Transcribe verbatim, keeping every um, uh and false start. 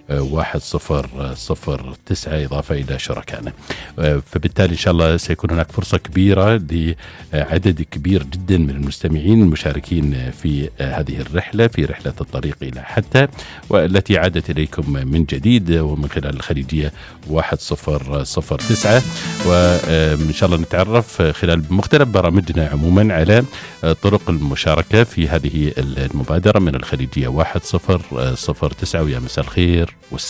واحد صفر صفر تسعة إضافة إلى شركائنا. فبالتالي إن شاء الله سيكون هناك فرصة كبيرة لعدد كبير جدا من المستمعين المشاركين في هذه الرحلة، في رحلة الطريق إلى حتى، والتي عادت إليكم من جديد ومن خلال الخليجية واحد صفر صفر تسعة. وإن شاء الله نتعرف خلال مختلف برامجنا عموما على طرق المشاركة في هذه المبادرة من الخليجية واحد صفر صفر تسعة. ويا مساء الخير والسلام.